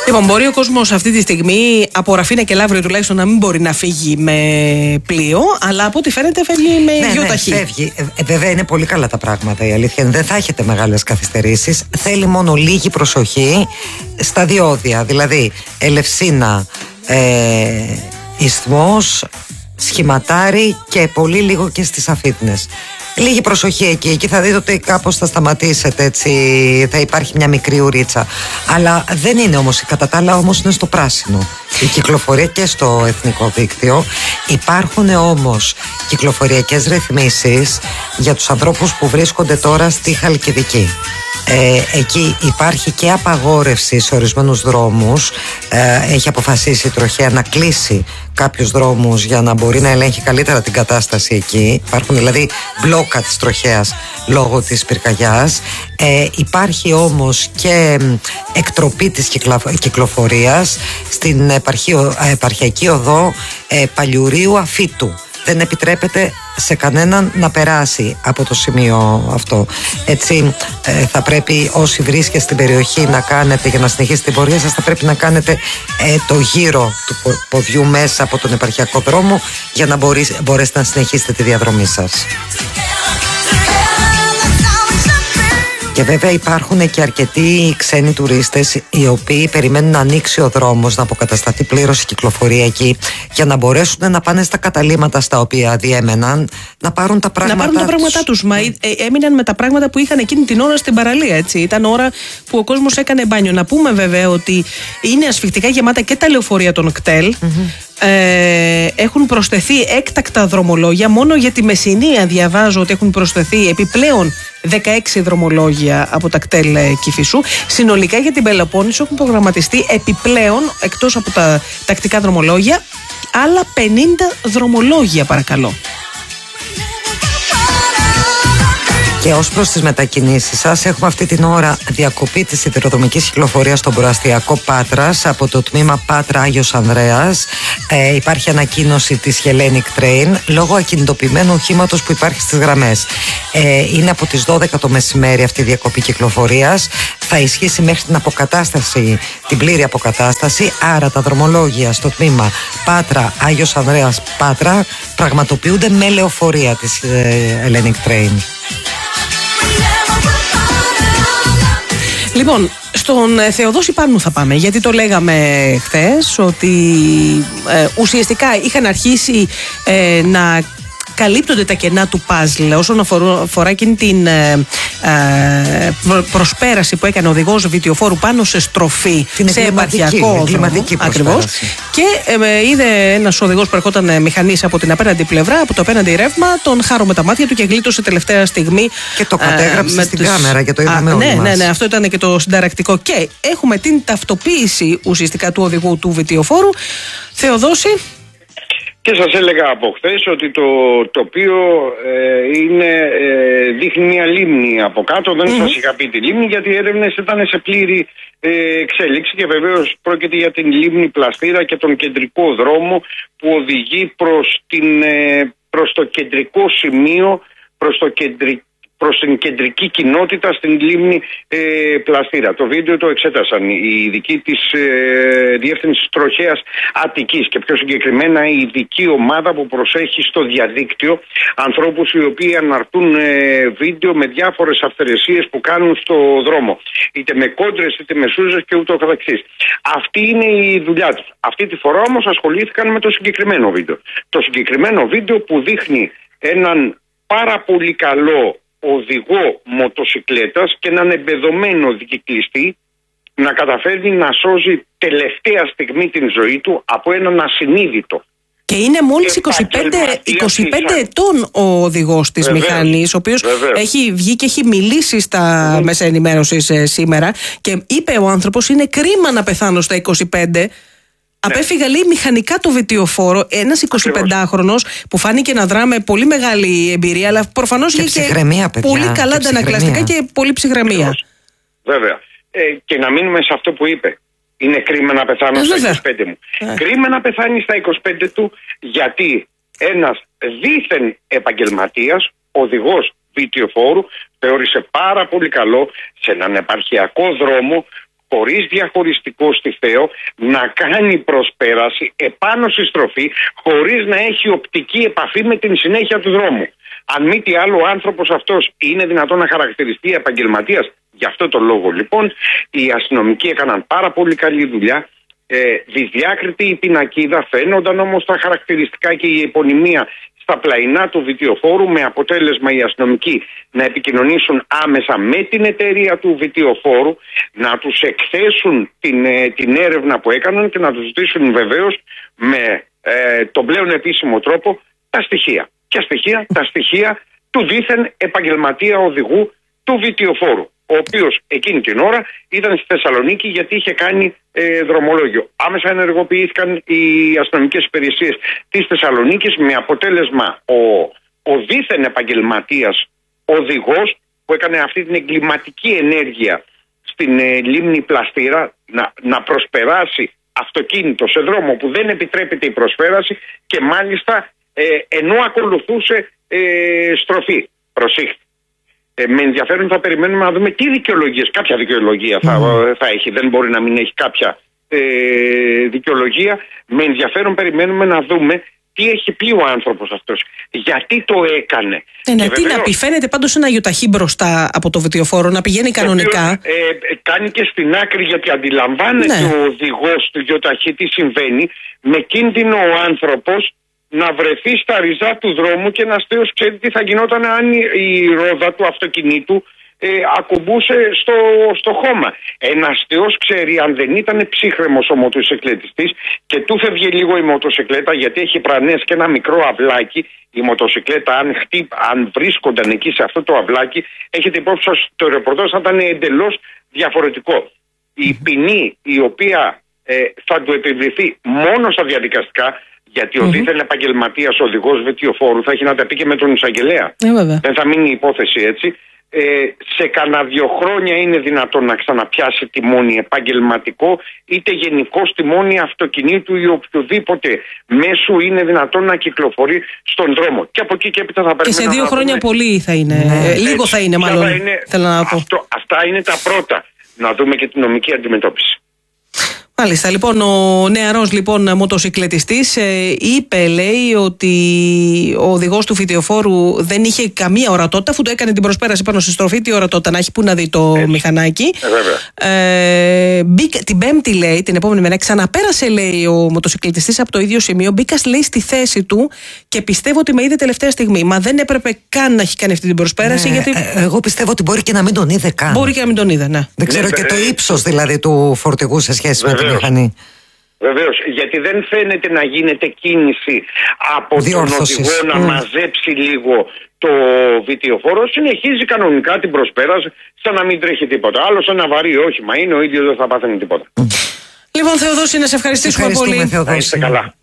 Λοιπόν, μπορεί ο κόσμος αυτή τη στιγμή από Ραφίνα και Λαύριο τουλάχιστον να μην μπορεί να φύγει με πλοίο, αλλά από ό,τι φαίνεται φεύγει με γεωταχή. Φεύγει. Βέβαια είναι πολύ καλά τα πράγματα. Η αλήθεια είναι δεν θα έχετε μεγάλες καθυστερήσεις. Θέλει μόνο λίγη προσοχή στα διόδια. Δηλαδή Ελευσίνα, Ισθμός, Σχηματάρι και πολύ λίγο και στις Αφίτνες. Λίγη προσοχή εκεί θα δείτε ότι κάπως θα σταματήσετε, έτσι, θα υπάρχει μια μικρή ουρίτσα. Αλλά δεν είναι όμως, κατά τα άλλα όμως είναι στο πράσινο η κυκλοφορία και στο εθνικό δίκτυο. Υπάρχουν όμως κυκλοφοριακές ρυθμίσεις για τους ανθρώπους που βρίσκονται τώρα στη Χαλκιδική. Εκεί υπάρχει και απαγόρευση σε ορισμένους δρόμους. Έχει αποφασίσει η τροχέα να κλείσει κάποιους δρόμους για να μπορεί να ελέγχει καλύτερα την κατάσταση εκεί. Υπάρχουν δηλαδή μπλόκα της τροχέας λόγω της πυρκαγιάς. Υπάρχει όμως και εκτροπή της κυκλοφορίας στην επαρχιακή οδό Παλιουρίου Αφίτου. Δεν επιτρέπεται σε κανέναν να περάσει από το σημείο αυτό. Έτσι θα πρέπει όσοι βρίσκεστε στην περιοχή να κάνετε, για να συνεχίσετε την πορεία σας, θα πρέπει να κάνετε το γύρο του ποδιού μέσα από τον επαρχιακό δρόμο για να μπορέσετε να συνεχίσετε τη διαδρομή σας. Και βέβαια υπάρχουν και αρκετοί ξένοι τουρίστες οι οποίοι περιμένουν να ανοίξει ο δρόμος, να αποκατασταθεί πλήρως η κυκλοφορία εκεί, για να μπορέσουν να πάνε στα καταλύματα στα οποία διέμεναν, να πάρουν τα πράγματά τους. Μα έμειναν με τα πράγματα που είχαν εκείνη την ώρα στην παραλία, έτσι. Ήταν ώρα που ο κόσμος έκανε μπάνιο. Να πούμε βέβαια ότι είναι ασφικτικά γεμάτα και τα λεωφορεία των κτέλ. Έχουν προσθεθεί έκτακτα δρομολόγια. Μόνο για τη Μεσσηνία διαβάζω ότι έχουν προσθεθεί επιπλέον 16 δρομολόγια από τα κτέλ Κηφισού. Συνολικά για την Πελοπόννησο έχουν προγραμματιστεί επιπλέον, εκτός από τα τακτικά δρομολόγια, άλλα 50 δρομολόγια, παρακαλώ. Και ως προς τις μετακινήσεις σας, έχουμε αυτή την ώρα διακοπή της σιδηροδρομικής κυκλοφορίας στον προαστιακό Πάτρας από το τμήμα Πάτρα Άγιος Ανδρέας. Υπάρχει ανακοίνωση της Hellenic Train λόγω ακινητοποιημένου οχήματος που υπάρχει στις γραμμές. Είναι από τις 12 το μεσημέρι αυτή η διακοπή κυκλοφορίας. Θα ισχύσει μέχρι την αποκατάσταση, την πλήρη αποκατάσταση. Άρα τα δρομολόγια στο τμήμα Πάτρα Άγιος Ανδρέας Πάτρα πραγματοποιούνται με λεωφορεία της Hellenic Train. Λοιπόν, στον Θεοδόση Πάνου θα πάμε, γιατί το λέγαμε χθες ότι ουσιαστικά είχαν αρχίσει να καλύπτονται τα κενά του παζλ όσον αφορά εκείνη την προσπέραση που έκανε ο οδηγός βιτιοφόρου πάνω σε στροφή, σε επαρχιακό δρόμο. Ακριβώς. Και είδε ένας οδηγός που ερχόταν μηχανής από την απέναντι πλευρά, από το απέναντι ρεύμα, τον χάρο με τα μάτια του και γλίτωσε τελευταία στιγμή. Και το κατέγραψε στην κάμερα και το είδαμε όλοι μας. Ναι, αυτό ήταν και το συνταρακτικό. Και έχουμε την ταυτοποίηση ουσιαστικά του οδηγού του βιτιοφόρου. Θεοδόση. Και σας έλεγα από χθες ότι το τοπίο δείχνει μια λίμνη από κάτω. Δεν σας είχα πει τη λίμνη, γιατί οι έρευνες ήταν σε πλήρη εξέλιξη και βεβαίως πρόκειται για την λίμνη Πλαστήρα και τον κεντρικό δρόμο που οδηγεί προς το κεντρικό σημείο, προς την κεντρική κοινότητα στην λίμνη Πλαστήρα. Το βίντεο το εξέτασαν οι ειδικοί της Διεύθυνσης Τροχέας Αττικής και πιο συγκεκριμένα η ειδική ομάδα που προσέχει στο διαδίκτυο ανθρώπους οι οποίοι αναρτούν βίντεο με διάφορες αυθαιρεσίες που κάνουν στο δρόμο. Είτε με κόντρες είτε με σούζες και ούτω καθεξής. Αυτή είναι η δουλειά τους. Αυτή τη φορά όμως ασχολήθηκαν με το συγκεκριμένο βίντεο. Το συγκεκριμένο βίντεο που δείχνει έναν πάρα πολύ καλό οδηγό μοτοσικλέτας και έναν εμπεδωμένο δικυκλιστή να καταφέρνει να σώζει τελευταία στιγμή την ζωή του από έναν ασυνείδητο. Και είναι μόλις 25 ετών ο οδηγός της μηχανής, ο οποίος έχει βγει και έχει μιλήσει στα μέσα ενημέρωσης σήμερα και είπε ο άνθρωπος είναι κρίμα να πεθάνω στα 25. Απέφυγα, λέει, μηχανικά το βιτιοφόρο. Ένας 25χρονος που φάνηκε να δρά με πολύ μεγάλη εμπειρία, αλλά προφανώς είχε πολύ καλά αντανακλαστικά και πολύ ψυχραιμία. Βέβαια. Και να μείνουμε σε αυτό που είπε. Είναι κρίμα να πεθάνω στα 25 μου. Κρίμα να πεθάνει στα 25 του, γιατί ένας δίθεν επαγγελματίας, οδηγός βιτιοφόρου, θεώρησε πάρα πολύ καλό σε έναν επαρχιακό δρόμο χωρίς διαχωριστικό στη Θέο, να κάνει προσπέραση επάνω στη στροφή, χωρίς να έχει οπτική επαφή με την συνέχεια του δρόμου. Αν μη τι άλλο, ο άνθρωπος αυτός είναι δυνατόν να χαρακτηριστεί επαγγελματίας. Γι' αυτό το λόγο λοιπόν οι αστυνομικοί έκαναν πάρα πολύ καλή δουλειά. Δυσδιάκριτη η πινακίδα, φαίνονταν όμως τα χαρακτηριστικά και η επωνυμία στα πλαϊνά του βιτιοφόρου, με αποτέλεσμα οι αστυνομικοί να επικοινωνήσουν άμεσα με την εταιρεία του βιτιοφόρου, να τους εκθέσουν την έρευνα που έκαναν και να τους ζητήσουν βεβαίως με τον πλέον επίσημο τρόπο τα στοιχεία. Τα στοιχεία του δήθεν επαγγελματία οδηγού του βιτιοφόρου, ο οποίος εκείνη την ώρα ήταν στη Θεσσαλονίκη γιατί είχε κάνει δρομολόγιο. Άμεσα ενεργοποιήθηκαν οι αστυνομικές υπηρεσίες της Θεσσαλονίκης, με αποτέλεσμα ο δήθεν επαγγελματίας οδηγός που έκανε αυτή την εγκληματική ενέργεια στην λίμνη Πλαστήρα να προσπεράσει αυτοκίνητο σε δρόμο που δεν επιτρέπεται η προσπέραση, και μάλιστα ενώ ακολουθούσε στροφή. Προσήχθη. Με ενδιαφέρον θα περιμένουμε να δούμε τι δικαιολογίες, κάποια δικαιολογία θα έχει. Δεν μπορεί να μην έχει κάποια δικαιολογία. Με ενδιαφέρον περιμένουμε να δούμε τι έχει πει ο άνθρωπος αυτός. Γιατί το έκανε. Τι να πει, φαίνεται πάντως ένα γιοταχή μπροστά από το βιτιοφόρο, να πηγαίνει κανονικά. Κάνει και στην άκρη, γιατί αντιλαμβάνεται ο οδηγός του γιοταχή τι συμβαίνει, με κίνδυνο ο άνθρωπος να βρεθεί στα ριζά του δρόμου και ένας θεός ξέρει τι θα γινόταν αν η ρόδα του αυτοκινήτου ακουμπούσε στο χώμα. Ένας θεός ξέρει, αν δεν ήταν ψύχρεμος ο μοτοσυκλετιστής και του φεύγε λίγο η μοτοσυκλέτα, γιατί έχει πρανές και ένα μικρό αυλάκι, η μοτοσυκλέτα αν βρίσκονταν εκεί σε αυτό το αυλάκι, έχετε υπόψη σας, το ρεπορτάζ θα ήταν εντελώς διαφορετικό. Η ποινή η οποία θα του επιβληθεί μόνο στα διαδικαστικά, γιατί ο δίθεν επαγγελματίας οδηγός βιτιοφόρου θα έχει να τα πει και με τον εισαγγελέα. Δεν θα μείνει η υπόθεση έτσι. Σε κανένα 2 χρόνια είναι δυνατόν να ξαναπιάσει τιμόνι επαγγελματικό, είτε γενικό τιμόνι αυτοκινήτου ή οποιοδήποτε μέσου είναι δυνατόν να κυκλοφορεί στον δρόμο. Και από εκεί και έπειτα θα πρέπει. Και σε 2 χρόνια πολύ θα είναι. Λίγο θα είναι, μάλλον. Θέλω να πω. Αυτά είναι τα πρώτα. Να δούμε και την νομική αντιμετώπιση. Μάλιστα, λοιπόν, ο νεαρός μοτοσυκλετιστής είπε, λέει, ότι ο οδηγός του βιτιοφόρου δεν είχε καμία ορατότητα, αφού το έκανε την προσπέραση πάνω στη στροφή. Τι ορατότητα να έχει, πού να δει το μηχανάκι. Την Πέμπτη, λέει, την επόμενη μέρα, ξαναπέρασε, λέει, ο μοτοσυκλετιστής από το ίδιο σημείο. Μπήκα, λέει, στη θέση του και πιστεύω ότι με είδε τελευταία στιγμή. Μα δεν έπρεπε καν να έχει κάνει αυτή την προσπέραση. Γιατί... εγώ πιστεύω ότι μπορεί και να μην τον είδε καν. Μπορεί και να μην τον είδε, ναι. Δεν ξέρω και το ύψος δηλαδή του φορτηγού σε σχέση με τη μηχανή. Βεβαίως, γιατί δεν φαίνεται να γίνεται κίνηση από τον οδηγό να μαζέψει λίγο το βιτιοφόρο. Συνεχίζει κανονικά την προσπέραση, σαν να μην τρέχει τίποτα. Άλλο σαν ένα βαρύ όχημα είναι, ο ίδιος δεν θα πάθαινε τίποτα. Λοιπόν, Θεοδόση, να σε ευχαριστήσουμε πολύ. Να είστε καλά.